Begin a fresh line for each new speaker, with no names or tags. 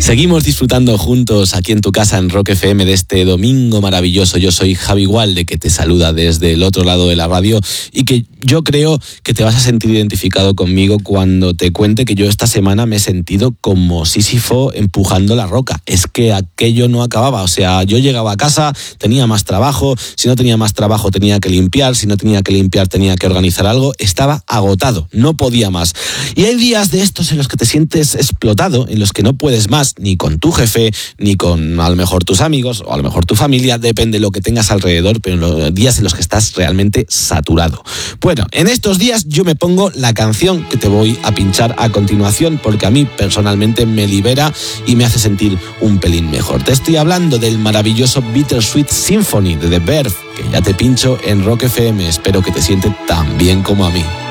Seguimos disfrutando juntos aquí en tu casa en Rock FM de este domingo maravilloso. Yo soy Javi Gualde, que te saluda desde el otro lado de la radio y que yo creo que te vas a sentir identificado conmigo cuando te cuente que yo esta semana me he sentido como Sísifo empujando la roca. Es que aquello no acababa, o sea, yo llegaba a casa, tenía más trabajo, si no tenía más trabajo tenía que limpiar, si no tenía que limpiar tenía que organizar algo, estaba agotado, no podía más. Y hay días de estos en los que te sientes explotado, en los que no puedes más, ni con tu jefe, ni con a lo mejor tus amigos, o a lo mejor tu familia, depende de lo que tengas alrededor, pero en los días en los que estás realmente saturado. Bueno, en estos días yo me pongo la canción que te voy a pinchar a continuación, porque a mí personalmente me libera y me hace sentir un pelín mejor. Te estoy hablando del maravilloso Bittersweet Symphony de The Verve, que ya te pincho en Rock FM. Espero que te siente tan bien como a mí.